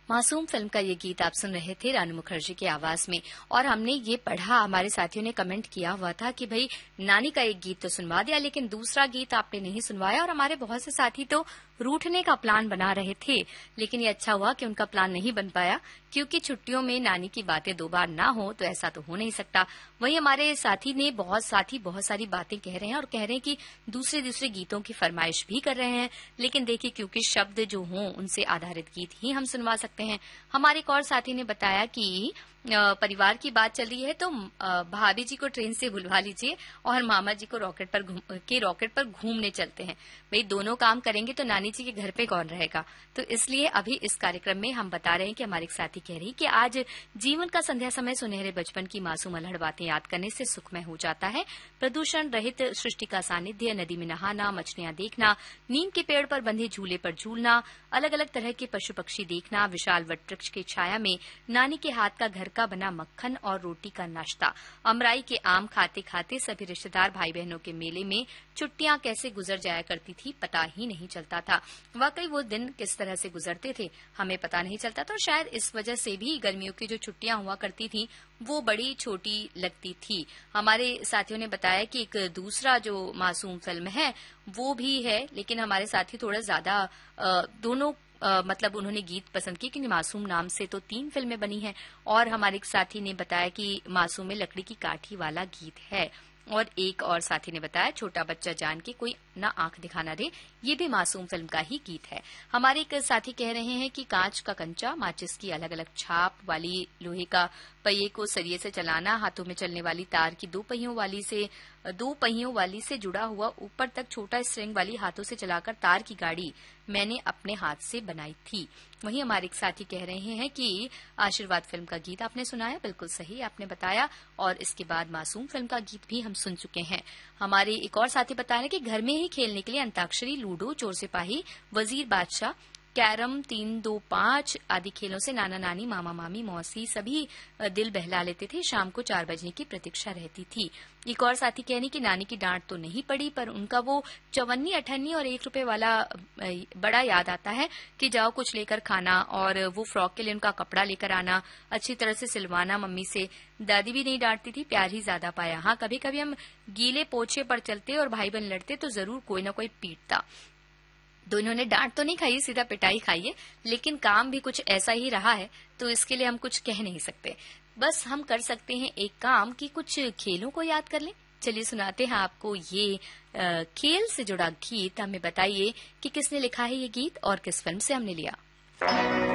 मासूम फिल्म का ये गीत आप सुन रहे थे रानू मुखर्जी की आवाज में। और हमने ये पढ़ा, हमारे साथियों ने कमेंट किया हुआ था कि भाई नानी का एक गीत तो सुनवा दिया लेकिन दूसरा गीत आपने नहीं सुनवाया। और हमारे बहुत से साथी तो रूठने का प्लान बना रहे थे, लेकिन ये अच्छा हुआ कि उनका प्लान नहीं बन पाया, क्योंकि छुट्टियों में नानी की बातें दो बार ना हो तो ऐसा तो हो नहीं सकता। वहीं हमारे साथी बहुत सारी बातें कह रहे हैं और कह रहे हैं कि दूसरे गीतों की फरमाइश भी कर रहे हैं, लेकिन देखिए क्योंकि शब्द जो हों उनसे आधारित गीत ही हम सुनवा सकते हैं। हमारे एक और साथी ने बताया कि परिवार की बात चल रही है तो भाभी जी को ट्रेन से बुलवा लीजिए और मामा जी को रॉकेट पर घूमने चलते हैं। भाई दोनों काम करेंगे तो नानी जी के घर पे कौन रहेगा। तो इसलिए अभी इस कार्यक्रम में हम बता रहे हैं कि हमारी एक साथी कह रही कि आज जीवन का संध्या समय सुनहरे बचपन की मासूम अल्हड़ बातें याद करने से सुखमय हो जाता है। प्रदूषण रहित सृष्टि का सानिध्य, नदी में नहाना, मछलियां देखना, नीम के पेड़ पर बंधे झूले पर झूलना, अलग अलग तरह के पशु पक्षी देखना, विशाल वट वृक्ष की छाया में नानी के हाथ का घर का बना मक्खन और रोटी का नाश्ता, अमराई के आम खाते खाते सभी रिश्तेदार भाई बहनों के मेले में छुट्टियां कैसे गुजर जाया करती थी पता ही नहीं चलता था। वाकई वो दिन किस तरह से गुजरते थे हमें पता नहीं चलता था। और शायद इस वजह से भी गर्मियों की जो छुट्टियां हुआ करती थी वो बड़ी छोटी लगती थी। हमारे साथियों ने बताया कि एक दूसरा जो मासूम फिल्म है वो भी है, लेकिन हमारे साथी थोड़ा ज्यादा दोनों मतलब उन्होंने गीत पसंद किए क्योंकि मासूम नाम से तो 3 फिल्में बनी हैं। और हमारे एक साथी ने बताया कि मासूम में लकड़ी की काठी वाला गीत है। और एक और साथी ने बताया छोटा बच्चा जान के कोई ना आंख दिखाना दे, ये भी मासूम फिल्म का ही गीत है। हमारे एक साथी कह रहे हैं कि कांच का कंचा, माचिस की अलग अलग छाप वाली लोहे का पहिए को सरिये से चलाना, हाथों में चलने वाली तार की दो पहियों वाली से जुड़ा हुआ ऊपर तक छोटा स्ट्रिंग वाली हाथों से चलाकर तार की गाड़ी मैंने अपने हाथ से बनाई थी। वहीं हमारे एक साथी कह रहे हैं कि आशीर्वाद फिल्म का गीत आपने सुनाया, बिल्कुल सही आपने बताया। और इसके बाद मासूम फिल्म का गीत भी हम सुन चुके हैं। हमारे एक और साथी बता रहे हैं कि घर में ही खेलने के लिए अंताक्षरी, लूडो, चोर सिपाही, वजीर बादशाह, कैरम, 3, 2, 5 आदि खेलों से नाना नानी, मामा मामी, मौसी सभी दिल बहला लेते थे। शाम को 4 बजने की प्रतीक्षा रहती थी। एक और साथी कहने की नानी की डांट तो नहीं पड़ी, पर उनका वो 54 अठन्नी और 1 रुपए वाला बड़ा याद आता है कि जाओ कुछ लेकर खाना, और वो फ्रॉक के लिए उनका कपड़ा लेकर आना, अच्छी तरह से सिलवाना मम्मी से। दादी भी नहीं डांटती थी, प्यार ही ज्यादा पाया। हाँ, कभी कभी हम गीले पोछे पर चलते और भाई बहन लड़ते तो जरूर कोई ना कोई पीटता। दोनों ने डांट तो नहीं खाई, सीधा पिटाई खाई है, लेकिन काम भी कुछ ऐसा ही रहा है तो इसके लिए हम कुछ कह नहीं सकते। बस हम कर सकते हैं एक काम कि कुछ खेलों को याद कर लें। चलिए सुनाते हैं आपको ये खेल से जुड़ा गीत। हमें बताइए कि किसने लिखा है ये गीत और किस फिल्म से हमने लिया।